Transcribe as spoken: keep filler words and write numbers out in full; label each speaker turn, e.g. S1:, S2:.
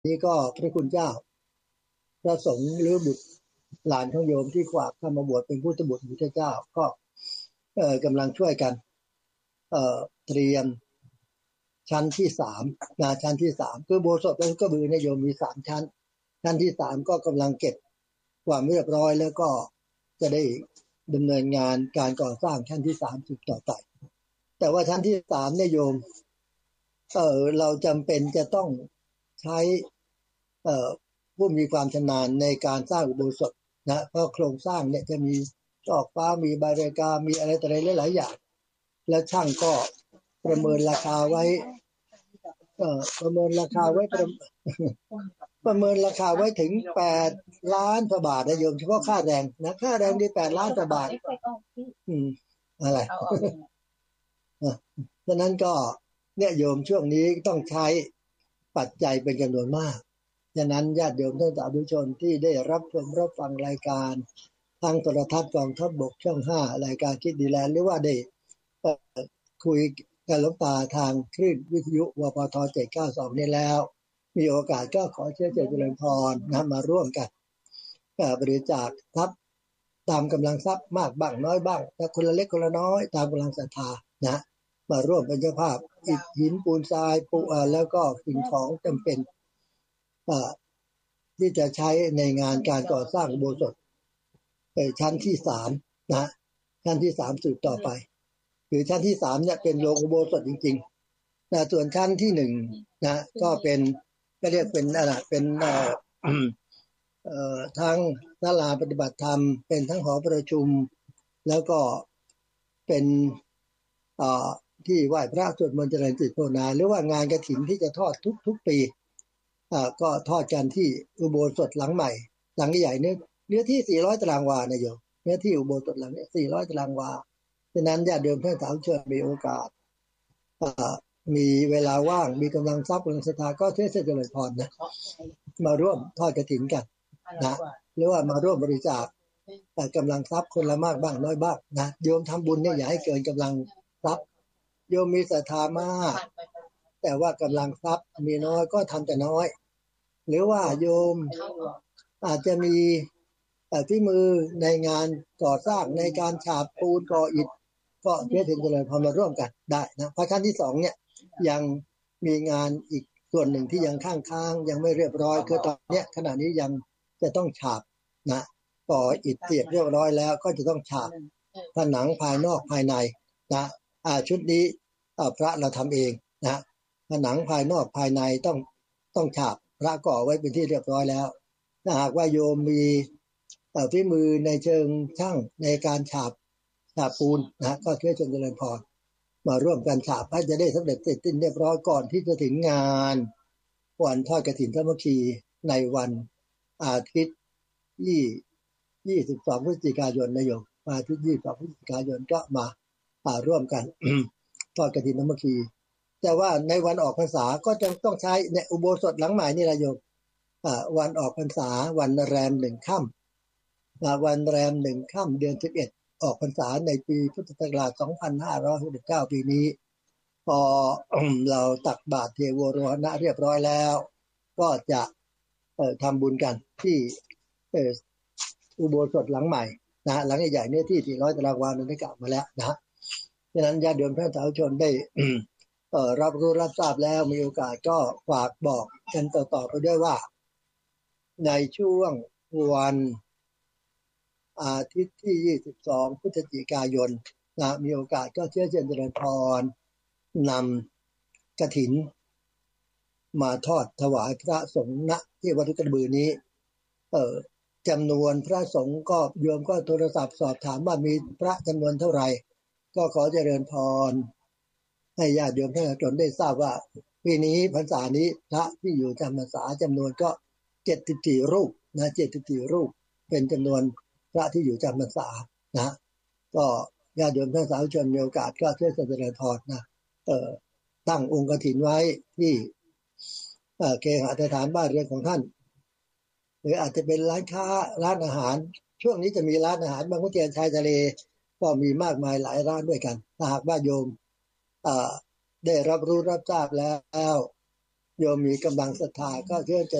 S1: นี้ก็พระคุณเจ้าพระสงฆ์หรือบุตรหลานของโยมที่ฝากเข้ามาบวชเป็นพุทธบุตรพุทธเจ้าก็เอ่อกำลังช่วยกันเอ่อเตรียมชั้นที่สามงานชั้นที่สามคือโบสถ์แล้วก็บือในโยมมีสามชั้นชั้นที่สามก็กำลังเก็บความเรียบร้อยแล้วก็จะได้ดำเนินงานการก่อสร้างชั้นที่สามสืบต่อไปแต่ว่าชั้นที่สามเนี่ยโยมเออเราจำเป็นจะต้องใช้เอ่อผู้มีความชำนาญในการสร้างอุโบสถนะเพราะโครงสร้างเนี่ยจะมีซอกฟ้ามีบาเรกามีอะไรต่ออะไรหลายๆอย่างแล้วช่างก็ประเมินราคาไว้เอ่อประเมินราคาไว้ประประเมินราคาไว้ถึงแปดล้านกว่าบาทนะโยมเฉพาะค่าแรงนะค่าแรงที่แปดล้านกว่าบาทอืมอะไรฉะนั้นก็เนี่ยโยมช่วงนี้ต้องใช้ปัจจัยเป็นจำนวนมากฉะนั้นญาติโยมท่านสาธุชนที่ได้รับชมรับฟังรายการทางโทรทัศน์กองทัพบกช่องห้ารายการคิดดีแลนด์หรือว่าได้คุยกับหลวงตาทางคลื่นวิทยุวปทเจ็ดเก้าสองนี้แล้วมีโอกาสก็ขอเชิญเจริญพรนะมาร่วมกันบริจาคทรัพย์ตามกำลังทรัพย์มากบ้างน้อยบ้างแต่คนละเล็กคนละน้อยตามกำลังศรัทธานะมาร่วมเป็นเจ้าภาพอิฐหินปูนทรายปูแล้วก็สิ่งของจำเป็นที่จะใช้ในงานการก่อสร้างอุโบสถชั้นที่สามนะชั้นที่สามสืบต่อไปคือชั้นที่สามเนี่ยเป็นโรงอุโบสถจริงๆนะส่วนชั้นที่หนึ่งนะก็เป็นก็เรียกเป็นอะไรเป็นเอ่อเอ่อทั้งศาลาปฏิบัติธรรมเป็นทั้งหอประชุมแล้วก็เป็นเอ่อที่ไหว้พระสวดมนต์เจริญจิตภาวนาหรือว่างานกฐินที่จะทอดทุกๆปีอ่าก็ทอดกันที่อุโบสถหลังใหม่หลังใหญ่เนื้อเนื้อที่สี่ร้อยตารางวานะโยมเนื้อที่อุโบสถหลังนี้สี่ร้อยตารางวาฉะนั้นญาติโยมท่านสาธุชนมีโอกาสมีเวลาว่างมีกำลังทรัพย์กำลังศรัทธาก็เชื่อเจริญพรนะมาร่วมทอดกฐินกันนะหรือว่ามาร่วมบริจาคแต่กำลังทรัพย์คนละมากบ้างน้อยบ้างนะโยมทำบุญเนี่ยอย่าให้เกินกำลังทรัพย์โยมมีศรัทธามากแต่ว่ากำลังทรัพย์มีน้อยก็ทำแต่น้อยหรือว่าโยมอาจจะมีที่มือในงานก่อสร้างในการฉาบปูนก่ออิฐก็เพื่อถึงจะเลยพอมาร่วมกันได้นะเพราะชั้นที่สองเนี่ยยังมีงานอีกส่วนหนึ่งที่ยังค้างๆยังไม่เรียบร้อยคือตอนนี้ขณะนี้ยังจะต้องฉาบนะก่ออิฐเสร็จเรียบร้อยแล้วก็จะต้องฉาบผนังภายนอกภายในนะอ่าชุดนี้พระเราทำเองนะผนังภายนอกภายในต้องต้องฉาบพระก่อไว้เป็นที่เรียบร้อยแล้วถ้าหากว่าโยมมีฝีมือในเชิงช่างในการฉาบฉาบปูนนะก็ช่วยเจริญพรมาร่วมกันฉาบให้จะได้สำเร็จเสร็จสิ้นเรียบร้อยก่อนที่จะถึงงานวันทอดกฐินสามัคคีในวันอาทิตย์ที่ยี่สิบสองพฤศจิกายนนะโยมอาทิตย์ยี่สิบสองพฤศจิกายนก็มามาร่วมกัน ทอดกฐินสามัคคีแต่ว่าในวันออกพรรษาก็จะต้องใช้ในอุโบสถหลังใหม่นี่แหละโยมวันออกพรรษาวันแรมหนึ่งค่ำวันแรมหนึ่งค่ำเดือนสิบเอ็ดออกพรรษาในปีพุทธศักราชสองพันห้าร้อยหกสิบเก้าปีนี้พอเราตักบาตรเทโวโรหณะเรียบร้อยแล้วก็จะทำบุญกันที่อุโบสถหลังใหม่นะหลังใหญ่ๆเนี่ยที่สี่ร้อยตารางวานั้นได้กล่าวมาแล้วนะฉะนั้นญาติโยมท่านสาธุชนได้รับรู้รับทราบแล้วมีโอกาสก็ฝากบอกกันต่อๆไปด้วยว่าในช่วงวันอาทิตย์ที่ยี่สิบสองพฤศจิกายนนะมีโอกาสก็เชื้อเชิญเจริญพรนำกฐินมาทอดถวายพระสงฆ์ณที่วัดกระบือนี้เอ่อจำนวนพระสงฆ์ก็โยมก็โทรศัพท์สอบถามว่ามีพระจำนวนเท่าไหร่ก็ขอเจริญพรให้ญาติโยมท่านจนได้ทราบว่าปีนี้พรรษานี้พระที่อยู่จำพรรษาจำนวนก็เจ็ดสิบสี่รูปนะเจ็ดสิบสี่รูปเป็นจำนวนพระที่อยู่จำพรรษานะก็ญาติโยมท่านสาธุชนมีโอกาสก็ช่วยเจริญพรนะเอ่อตั้งองค์กฐินไว้ที่เอ่อเคหสถานบ้านเรือนของท่านหรืออาจจะเป็นร้านค้าร้านอาหารช่วงนี้จะมีร้านอาหารบางขุนเทียนชายทะเลก็มีมากมายหลายร้านด้วยกันถ้าหากว่าโยมได้รับรู้รับทราบแล้วโยมมีกำลังศรัทธาก็เชื่อจะ